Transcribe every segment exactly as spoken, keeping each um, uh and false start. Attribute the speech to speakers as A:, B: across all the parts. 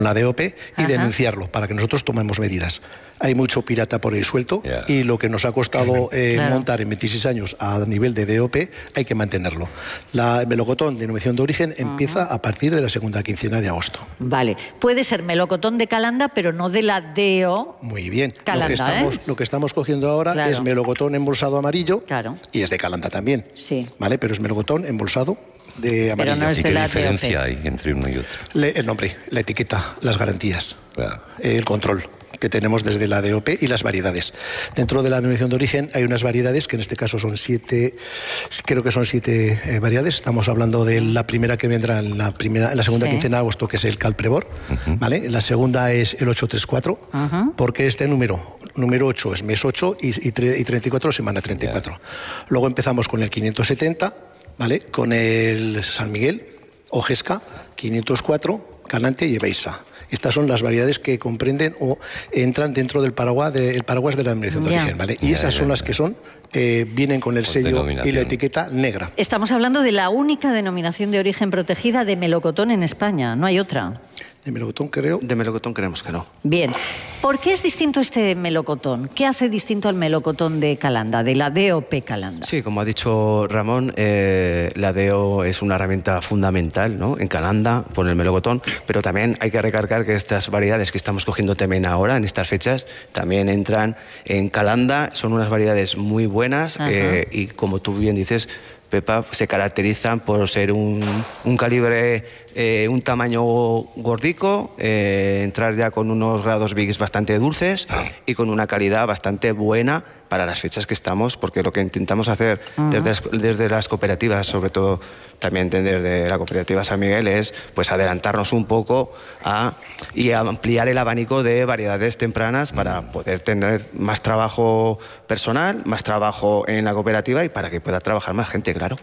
A: la D O P y
B: Ajá.
A: denunciarlo para que nosotros tomemos medidas. Hay mucho pirata por ahí suelto
C: Yeah.
A: y lo que nos ha costado eh,
B: Claro.
A: montar en veintiséis años a nivel de D O P hay que mantenerlo. La, el melocotón de denominación de origen empieza a partir de la segunda quincena de agosto.
B: Vale, puede ser melocotón de Calanda, pero no de la D O.
A: Muy bien.
B: Calanda,
A: lo, que estamos,
B: ¿eh?
A: lo que estamos cogiendo ahora
B: Claro.
A: es melocotón embolsado amarillo
B: Claro.
A: y es de Calanda también.
B: Sí.
A: ¿Vale? Pero es melocotón embolsado de
B: Pero
A: amarillo.
B: no es
C: ¿Y
B: de
C: qué
B: la
C: diferencia
B: D O P.
C: hay entre uno y otro?
A: Le- el nombre, la etiqueta, las garantías,
C: Claro.
A: eh, el control que tenemos desde la D O P y las variedades. Dentro de la denominación de origen hay unas variedades que en este caso son siete, creo que son siete eh, variedades. Estamos hablando de la primera que vendrá en la, primera, en la segunda
B: Sí.
A: quincena de agosto, que es el Calprebor, ¿vale? La segunda es el ocho tres cuatro,
B: Ujú.
A: porque este número, número ocho es mes ocho y, y, tre- y treinta y cuatro semana treinta y cuatro. Luego empezamos con el quinientos setenta, ¿vale? Con el San Miguel, Ojesca, quinientos cuatro, Canante y Ebeiza. Estas son las variedades que comprenden o entran dentro del paraguas de, el paraguas de la denominación de
B: Ya.
A: origen, ¿vale? Y
C: Ya,
A: esas
C: ya,
A: son las
C: ya.
A: que son, eh, vienen con el
C: Con
A: sello y
C: denominación.
A: la etiqueta negra.
B: Estamos hablando de la única denominación de origen protegida de melocotón en España, no hay otra.
A: De melocotón, creo.
D: De melocotón creemos que no.
B: Bien, ¿por qué es distinto este melocotón? ¿Qué hace distinto al melocotón de Calanda, de la D O P Calanda?
D: Sí, como ha dicho Ramón, eh, la D O es una herramienta fundamental, ¿no?, en Calanda, por el melocotón, pero también hay que recalcar que estas variedades que estamos cogiendo también ahora, en estas fechas, también entran en Calanda, son unas variedades muy buenas eh, y, como tú bien dices, Pepa, se caracterizan por ser un, un calibre, eh, un tamaño gordico, eh, entrar ya con unos grados Bigs bastante dulces y con una calidad bastante buena para las fechas que estamos, porque lo que intentamos hacer desde, las, desde las cooperativas, sobre todo también desde la cooperativa San Miguel, es pues adelantarnos un poco a, y a ampliar el abanico de variedades tempranas para poder tener más trabajo personal, más trabajo en la cooperativa y para que pueda trabajar más gente, claro.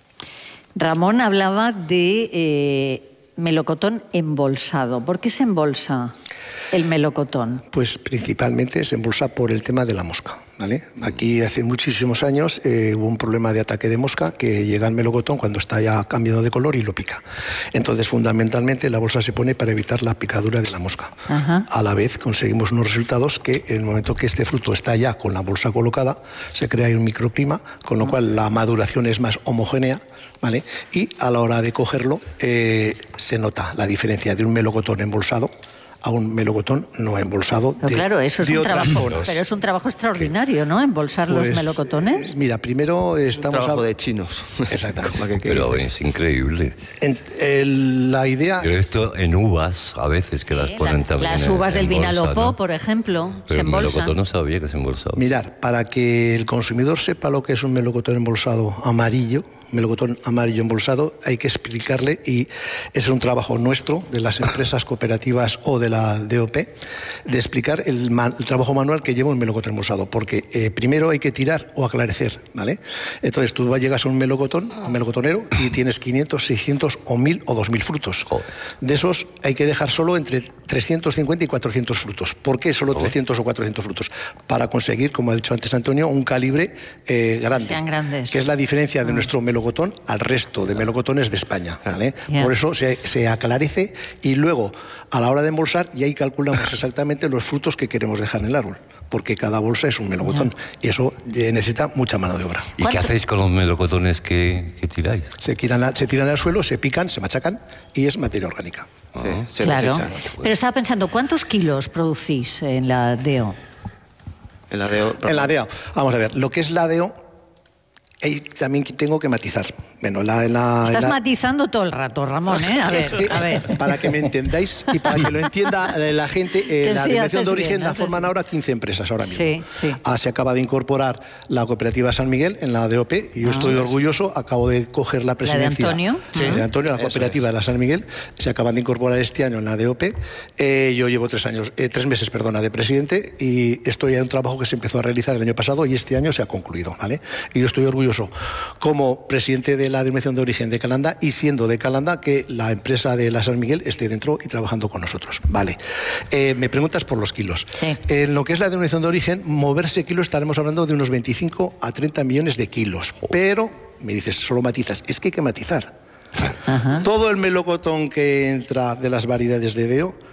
B: Ramón hablaba de eh, melocotón embolsado. ¿Por qué se embolsa el melocotón?
A: Pues principalmente se embolsa por el tema de la mosca, ¿vale? Aquí hace muchísimos años eh, hubo un problema de ataque de mosca que llega al melocotón cuando está ya cambiando de color y lo pica. Entonces, fundamentalmente, la bolsa se pone para evitar la picadura de la mosca.
B: Ajá.
A: A la vez conseguimos unos resultados que en el momento que este fruto está ya con la bolsa colocada, se crea ahí un microclima, con lo cual la maduración es más homogénea, ¿vale? Y a la hora de cogerlo eh, se nota la diferencia de un melocotón embolsado a un melocotón no embolsado
B: Pero
A: de,
B: claro, eso es
A: de
B: un
A: otras
B: trabajo,
A: zonas.
B: pero es un trabajo extraordinario, ¿no? Embolsar
A: Pues,
B: los melocotones.
A: eh, Mira, primero estamos
D: Un trabajo
A: a-
D: de chinos.
A: Exactamente.
D: Como que-
C: Pero es increíble.
A: En- el- la idea
C: Pero esto en uvas, a veces que las
B: Sí,
C: ponen
B: la-
C: también.
B: las
C: en-
B: uvas del
C: en bolsa,
B: Vinalopó,
C: ¿no?
B: por ejemplo,
C: Pero
B: se
C: el
B: embolsan.
C: melocotón no sabía que se embolsaba.
A: Mirar, para que el consumidor sepa lo que es un melocotón embolsado amarillo, melocotón amarillo embolsado, hay que explicarle, y ese es un trabajo nuestro, de las empresas cooperativas o de la D O P, de explicar el, ma- el trabajo manual que lleva un melocotón embolsado, porque eh, primero hay que tirar o aclarecer, ¿vale? Entonces tú llegas a un melocotón, a un melocotonero, y tienes quinientos, seiscientos o mil o dos mil frutos.
C: Joder.
A: De esos hay que dejar solo entre trescientos cincuenta y cuatrocientos frutos. ¿Por qué solo trescientos o cuatrocientos frutos? Para conseguir, como ha dicho antes Antonio, un calibre eh, grande.
B: Sean grandes.
A: Que es la diferencia de nuestro melocotón al resto de melocotones de España, ¿vale?
B: Ya.
A: Por eso se, se aclarece, y luego a la hora de embolsar y ahí calculamos exactamente los frutos que queremos dejar en el árbol, porque cada bolsa es un melocotón y eso eh, necesita mucha mano de obra.
C: ¿Y qué
B: ¿Cuánto-
C: hacéis con los melocotones que, que tiráis?
A: Se tiran, a- se tiran al suelo, se pican, se machacan y es materia orgánica.
D: Sí, se
B: Claro.
D: desecha.
B: Pero estaba pensando, ¿cuántos kilos producís en la D O?
D: En la D O,
A: En la D O, vamos a ver, lo que es la D O, ahí también tengo que matizar. Bueno, la, en la, en
B: Estás
A: la-
B: matizando todo el rato, Ramón, ¿eh? A ver,
A: Es que,
B: a ver.
A: para que me entendáis y para que lo entienda eh, la gente, eh,
B: Que
A: la
B: sí,
A: denominación
B: haces
A: de origen
B: bien,
A: la
B: haces
A: forman
B: bien.
A: ahora quince empresas ahora mismo.
B: Sí, sí.
A: Ah, se acaba de incorporar la cooperativa San Miguel en la D O P y yo estoy orgulloso, acabo de coger la presidencia.
B: Antonio?
A: Sí,
B: Ah.
A: de Antonio, la
D: Eso
A: cooperativa
D: es.
A: de la San Miguel, se acaban de incorporar este año en la D O P. Eh, yo llevo tres años, eh, tres meses, perdona, de presidente, y estoy en un trabajo que se empezó a realizar el año pasado y este año se ha concluido, ¿vale? Y yo estoy orgulloso como presidente de la denominación de origen de Calanda, y siendo de Calanda, que la empresa de la San Miguel esté dentro y trabajando con nosotros. Vale. Eh, me preguntas por los kilos.
B: Sí.
A: En lo que es la denominación de origen, moverse kilos, estaremos hablando de unos veinticinco a treinta millones de kilos. Pero, me dices, solo matizas. Es que hay que matizar.
B: Ajá.
A: Todo el melocotón que entra de las variedades de D E O